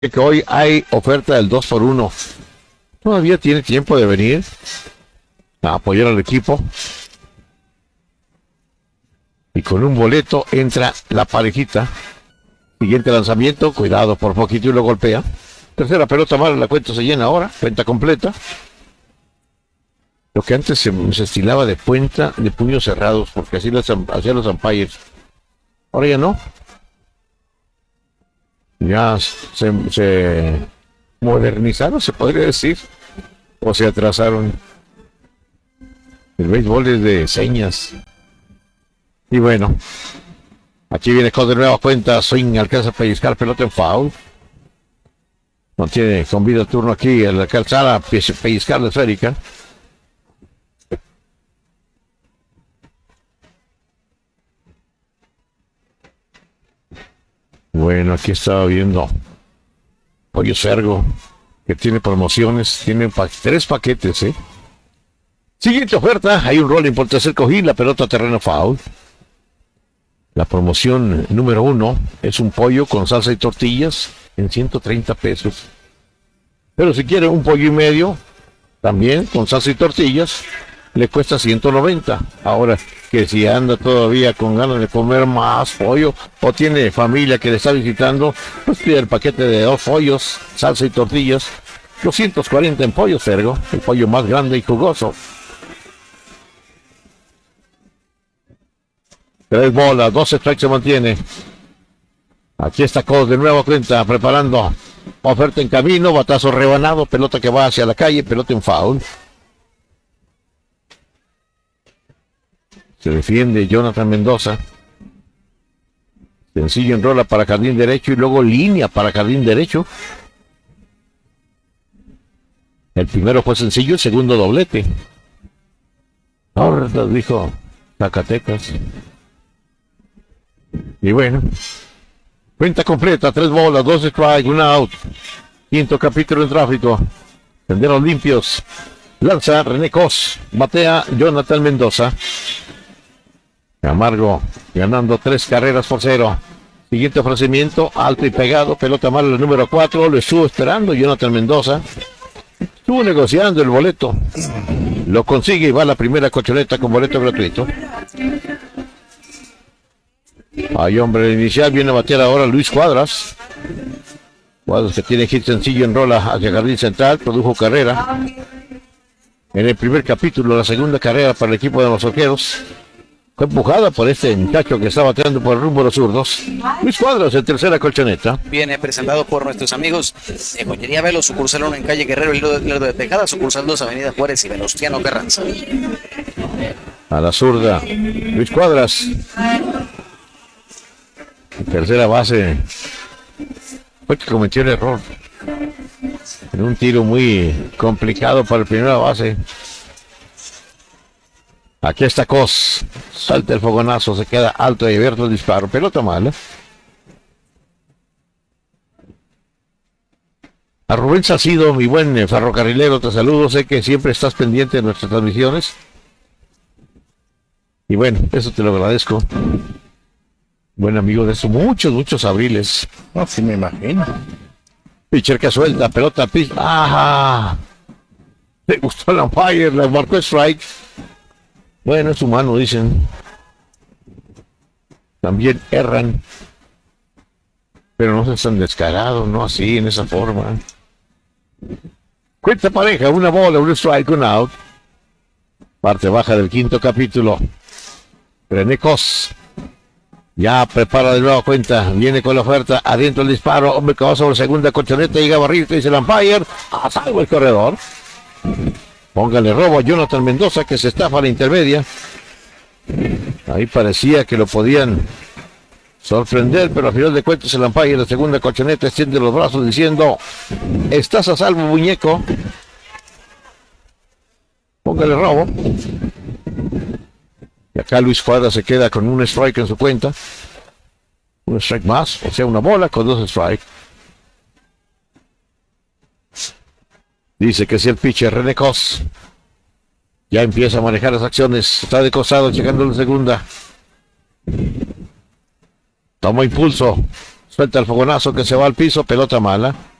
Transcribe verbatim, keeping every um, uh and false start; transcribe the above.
que hoy hay oferta del dos por uno. Todavía tiene tiempo de venir a apoyar al equipo. Y con un boleto entra la parejita. Siguiente lanzamiento, cuidado, por poquito y lo golpea. Tercera pelota mala, la cuenta se llena ahora, cuenta completa. Lo que antes se, se estilaba de cuenta de puños cerrados, porque así las hacían los umpires. Ahora ya no. Ya se, se modernizaron, se podría decir, o se atrasaron. El béisbol es de señas. Y bueno, aquí viene Scott de nueva cuenta, swing, alcanza a pellizcar, pelota en foul. No tiene con vida turno aquí, al alcanzar a pellizcar la esférica. Bueno, aquí estaba viendo Pollo Sergo, que tiene promociones, tiene pa tres paquetes, ¿eh? Siguiente oferta, hay un rolling por tercer cojín, la pelota terreno foul. La promoción número uno es un pollo con salsa y tortillas en ciento treinta pesos. Pero si quiere un pollo y medio, también con salsa y tortillas, le cuesta ciento noventa. Ahora, que si anda todavía con ganas de comer más pollo o tiene familia que le está visitando, pues pide el paquete de dos pollos, salsa y tortillas, doscientos cuarenta en Pollo Sergo, el pollo más grande y jugoso. Tres bolas, dos strikes se mantiene. Aquí está Cos de nueva cuenta, preparando oferta en camino, batazo rebanado, pelota que va hacia la calle, pelota en foul. Se defiende Jonathan Mendoza. Sencillo en rola para jardín derecho y luego línea para jardín derecho. El primero fue sencillo, el segundo doblete. Ahora dijo Zacatecas. Y bueno, cuenta completa, tres bolas, dos strikes, una out. Quinto capítulo en tráfico. Senderos limpios. Lanza René Cos, batea Jonathan Mendoza. Camargo ganando tres carreras por cero. Siguiente ofrecimiento, alto y pegado, pelota mala el número cuatro, lo estuvo esperando Jonathan Mendoza. Estuvo negociando el boleto. Lo consigue y va a la primera colchoneta con boleto gratuito. Hay hombre inicial, viene a batear ahora Luis Cuadras. Cuadras que tiene hit sencillo en rola hacia jardín central, produjo carrera. En el primer capítulo, la segunda carrera para el equipo de los Orqueros. Fue empujada por este muchacho que está bateando por el rumbo de los zurdos. Luis Cuadras en tercera colchoneta. Viene presentado por nuestros amigos de Joyería Velo, sucursal uno en calle Guerrero, Hilo de Tejada, sucursal dos, avenida Juárez y Venustiano Carranza. A la zurda, Luis Cuadras. En tercera base. Fue que cometió el error. En un tiro muy complicado para la primera base. Aquí está Cos, salta el fogonazo, se queda alto y abierto el disparo, pelota mala. A Rubén Salcido, mi buen ferrocarrilero, te saludo, sé que siempre estás pendiente de nuestras transmisiones. Y bueno, eso te lo agradezco. Buen amigo de eso, muchos, muchos abriles. No, sí me imagino. Pitcher que suelta, pelota, pitch. ¡Ajá! Le gustó la umpire, le marcó strike. Bueno, es humano, dicen. También erran. Pero no se están descarados, no así, en esa forma. Cuenta pareja, una bola, un strike, un out. Parte baja del quinto capítulo. René Cos. Ya prepara de nueva cuenta. Viene con la oferta. Adentro el disparo. Hombre que va sobre segunda colchoneta. Llega a barrir, dice el umpire. A salvo el corredor. Póngale robo a Jonathan Mendoza que se estafa a la intermedia. Ahí parecía que lo podían sorprender, pero al final de cuentas el umpire de la segunda colchoneta extiende los brazos diciendo: estás a salvo, muñeco. Póngale robo. Y acá Luis Cuadras se queda con un strike en su cuenta. Un strike más, o sea, una bola con dos strikes. Dice que si el pitcher René Cos ya empieza a manejar las acciones, está de costado, llegando a la segunda. Toma impulso, Suelta el fogonazo que se va al piso, pelota mala.